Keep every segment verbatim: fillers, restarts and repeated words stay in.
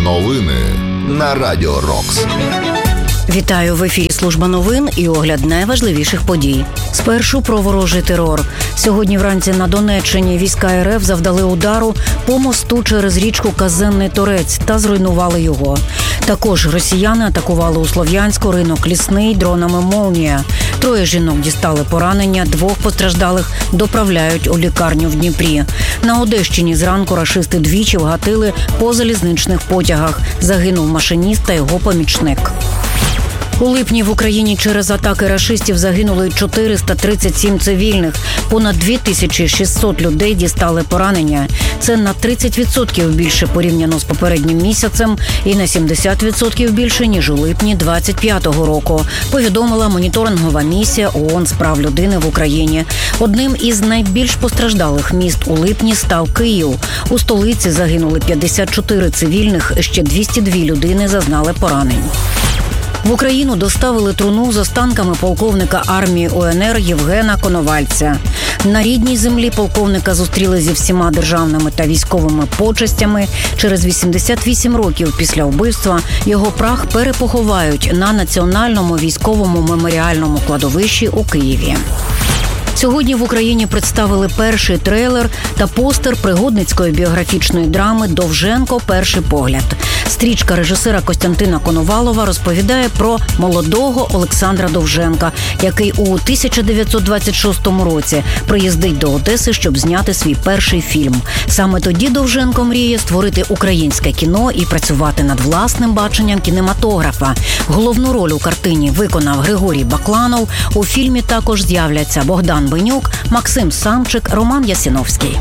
Новини на Радіо Рокс. Вітаю, в ефірі служба новин і огляд найважливіших подій. Спершу про ворожий терор. Сьогодні вранці на Донеччині війська РФ завдали удару по мосту через річку Казенний Торець та зруйнували його. Також росіяни атакували у Слов'янську ринок Лісний дронами «Молнія». Троє жінок дістали поранення, двох постраждалих доправляють у лікарню в Дніпрі. На Одещині зранку рашисти двічі вгатили по залізничних потягах. Загинув машиніст та його помічник. У липні в Україні через атаки рашистів загинули чотириста тридцять сім цивільних. Понад дві тисячі шістсот людей дістали поранення. Це на тридцять відсотків більше порівняно з попереднім місяцем і на сімдесят відсотків більше, ніж у липні двадцять п'ятого року, повідомила моніторингова місія ООН з прав людини в Україні. Одним із найбільш постраждалих міст у липні став Київ. У столиці загинули п'ятдесят чотири цивільних, ще двісті дві людини зазнали поранень. В Україну доставили труну з останками полковника армії УНР Євгена Коновальця. На рідній землі полковника зустріли зі всіма державними та військовими почестями. Через вісімдесят вісім років після вбивства його прах перепоховають на Національному військовому меморіальному кладовищі у Києві. Сьогодні в Україні представили перший трейлер та постер пригодницької біографічної драми «Довженко. Перший погляд». Стрічка режисера Костянтина Коновалова розповідає про молодого Олександра Довженка, який у тисяча дев'ятсот двадцять шостому році приїздить до Одеси, щоб зняти свій перший фільм. Саме тоді Довженко мріє створити українське кіно і працювати над власним баченням кінематографа. Головну роль у картині виконав Григорій Бакланов. У фільмі також з'являться Богдан Бенюк, Максим Самчик, Роман Ясіновський.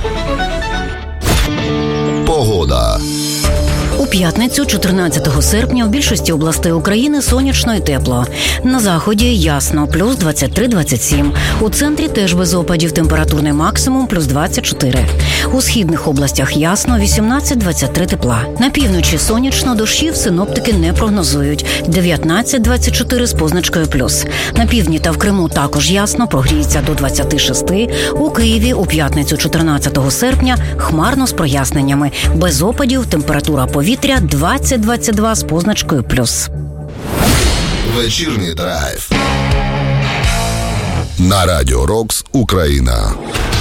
Погода. У п'ятницю, чотирнадцятого серпня, у більшості областей України сонячно і тепло. На заході ясно, плюс двадцять три - двадцять сім. У центрі теж без опадів, температурний максимум плюс двадцять чотири. У східних областях ясно, вісімнадцять - двадцять три тепла. На півночі сонячно, дощів синоптики не прогнозують. дев'ятнадцять - двадцять чотири з позначкою плюс. На півдні та в Криму також ясно, прогріється до двадцять шість. У Києві у п'ятницю, чотирнадцятого серпня, хмарно з проясненнями. Без опадів, температура повітря двадцять - двадцять два з позначкою плюс. Вечірній драйв на Радіо Рокс Україна.